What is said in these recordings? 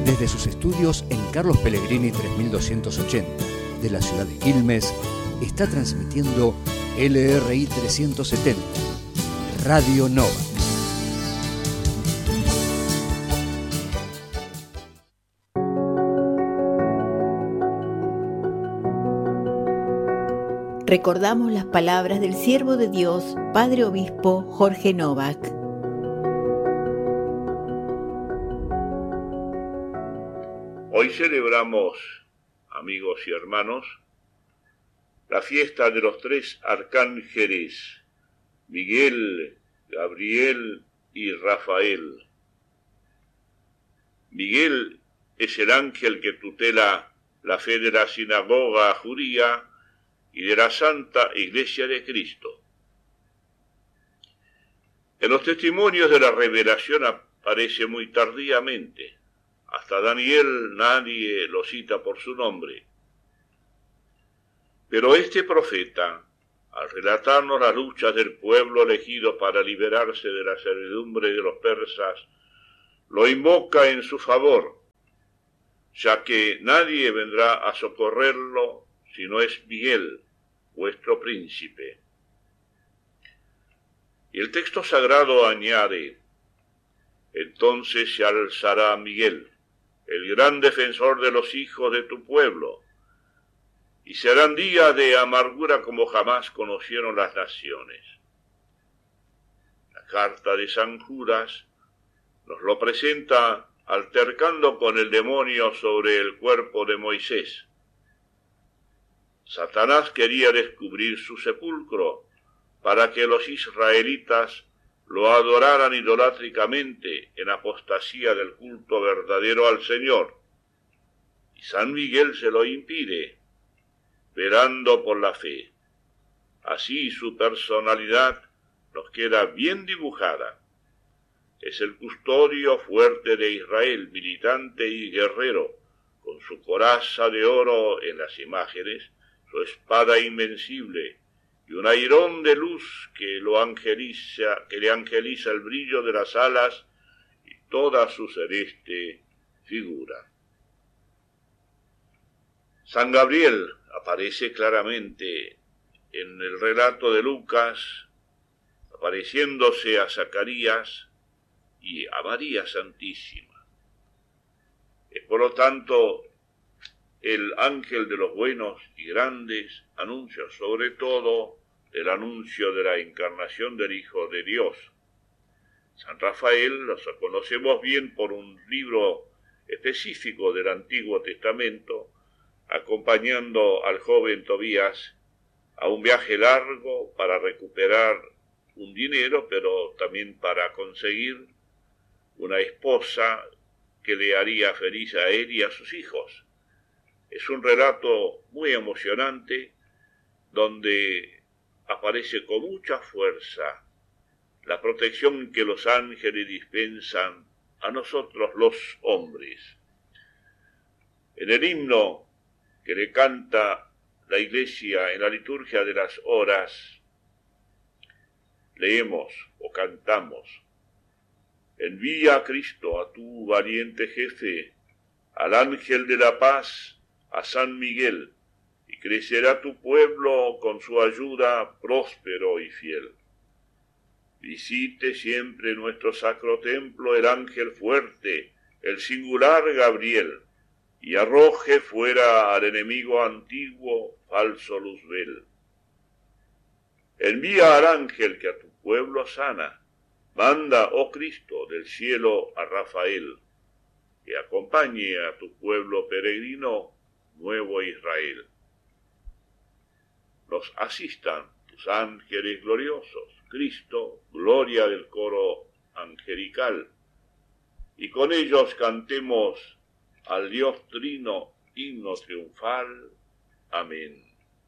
Desde sus estudios en Carlos Pellegrini 3280 de la ciudad de Quilmes, está transmitiendo LRI 370, Radio Nova. Recordamos las palabras del siervo de Dios, Padre Obispo Jorge Novak. Hoy celebramos, amigos y hermanos, la fiesta de los tres arcángeles, Miguel, Gabriel y Rafael. Miguel es el ángel que tutela la fe de la sinagoga judía y de la Santa Iglesia de Cristo. En los testimonios de la revelación aparece muy tardíamente. Hasta Daniel nadie lo cita por su nombre. Pero este profeta, al relatarnos las luchas del pueblo elegido para liberarse de la servidumbre de los persas, lo invoca en su favor, ya que nadie vendrá a socorrerlo si no es Miguel, vuestro príncipe. Y el texto sagrado añade: entonces se alzará Miguel, el gran defensor de los hijos de tu pueblo, y serán días de amargura como jamás conocieron las naciones. La carta de San Judas nos lo presenta altercando con el demonio sobre el cuerpo de Moisés. Satanás quería descubrir su sepulcro para que los israelitas lo adoraran idolátricamente en apostasía del culto verdadero al Señor. Y San Miguel se lo impide, velando por la fe. Así su personalidad nos queda bien dibujada. Es el custodio fuerte de Israel, militante y guerrero, con su coraza de oro en las imágenes, su espada invencible y un airón de luz que le angeliza el brillo de las alas y toda su celeste figura. San Gabriel aparece claramente en el relato de Lucas, apareciéndose a Zacarías y a María Santísima. Es por lo tanto el ángel de los buenos y grandes anuncia sobre todo el anuncio de la encarnación del Hijo de Dios. San Rafael lo conocemos bien por un libro específico del Antiguo Testamento, acompañando al joven Tobías a un viaje largo para recuperar un dinero, pero también para conseguir una esposa que le haría feliz a él y a sus hijos. Es un relato muy emocionante donde aparece con mucha fuerza la protección que los ángeles dispensan a nosotros los hombres. En el himno que le canta la Iglesia en la liturgia de las horas, leemos o cantamos: envía a Cristo, a tu valiente jefe, al ángel de la paz, a San Miguel, y crecerá tu pueblo con su ayuda próspero y fiel. Visite siempre nuestro sacro templo el ángel fuerte, el singular Gabriel, y arroje fuera al enemigo antiguo, falso Luzbel. Envía al ángel que a tu pueblo sana, manda, oh Cristo, del cielo a Rafael, que acompañe a tu pueblo peregrino, nuevo Israel. Nos asistan tus ángeles gloriosos, Cristo, gloria del coro angelical, y con ellos cantemos al Dios Trino, himno triunfal. Amén.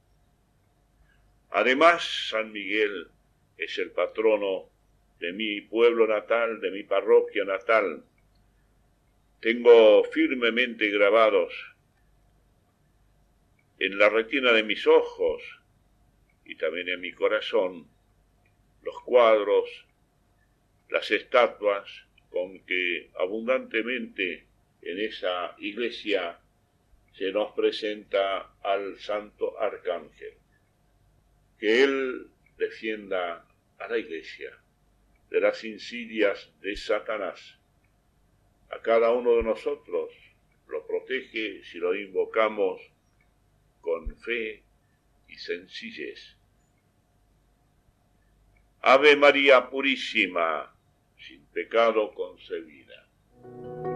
Además, San Miguel es el patrono de mi pueblo natal, de mi parroquia natal. Tengo firmemente grabados en la retina de mis ojos y también en mi corazón los cuadros, las estatuas con que abundantemente en esa iglesia se nos presenta al Santo Arcángel. Que Él defienda a la iglesia de las insidias de Satanás. A cada uno de nosotros lo protege si lo invocamos con fe y sencillez. Ave María Purísima, sin pecado concebida.